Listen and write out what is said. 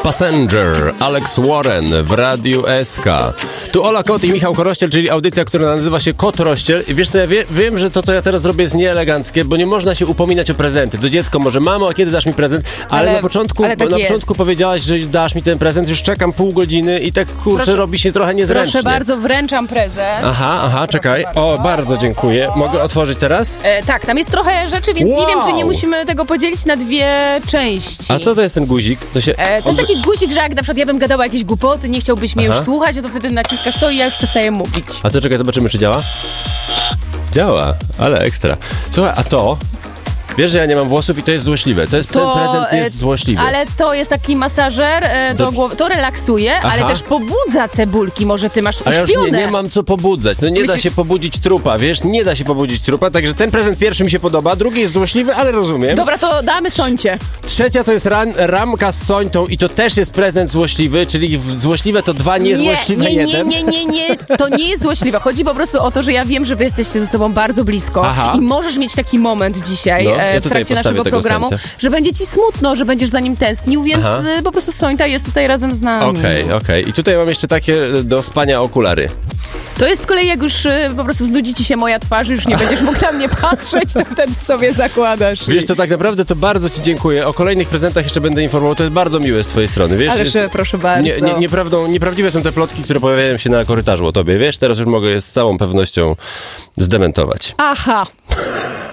Passenger, Alex Warren w Radiu SK. Tu Ola Kot i Michał Korościel, czyli audycja, która nazywa się Kot Rościel. I wiesz co, ja wiem, że to, co ja teraz robię, jest nieeleganckie, bo nie można się upominać o prezenty. To dziecko może, mamo, a kiedy dasz mi prezent? Ale na początku powiedziałaś, że dasz mi ten prezent, już czekam pół godziny i tak, kurczę, robi się trochę niezręcznie. Proszę bardzo, wręczam prezent. Aha, czekaj. O, bardzo dziękuję. Mogę otworzyć teraz? Tak, tam jest trochę rzeczy, więc nie wiem, czy nie musimy tego podzielić na dwie części. A co to jest ten guzik? To jest taki guzik, że jak na przykład ja bym gadała jakieś głupoty, nie chciałbyś mnie już słuchać, to wtedy naciskasz to i ja już przestaję mówić. A to czekaj, zobaczymy, czy działa? Działa, ale ekstra. Słuchaj, a to... Wiesz, że ja nie mam włosów i to jest złośliwe. Ten prezent jest złośliwy. Ale to jest taki masażer do głowy. To relaksuje, ale też pobudza cebulki. Może ty masz uśpione. A ja już nie mam co pobudzać. No nie da się pobudzić trupa, wiesz? Nie da się pobudzić trupa, także ten prezent pierwszy mi się podoba, drugi jest złośliwy, ale rozumiem. Dobra, to damy Sońcie. Trzecia to jest ramka z Sońtą i to też jest prezent złośliwy, czyli złośliwe to dwa, niezłośliwe jeden. Nie. To nie jest złośliwe. Chodzi po prostu o to, że ja wiem, że wy jesteście ze sobą bardzo blisko i możesz mieć taki moment dzisiaj. Ja w trakcie naszego programu, że będzie ci smutno, że będziesz za nim tęsknił, więc po prostu Sońta jest tutaj razem z nami. Okej. I tutaj mam jeszcze takie do spania okulary. To jest z kolei, jak już po prostu znudzi ci się moja twarz, już nie będziesz mógł na mnie patrzeć, to wtedy sobie zakładasz. Wiesz, to tak naprawdę to bardzo ci dziękuję. O kolejnych prezentach jeszcze będę informował. To jest bardzo miłe z twojej strony, wiesz? Ależ proszę bardzo. Nieprawdziwe są te plotki, które pojawiają się na korytarzu o tobie, wiesz? Teraz już mogę je z całą pewnością zdementować. Aha.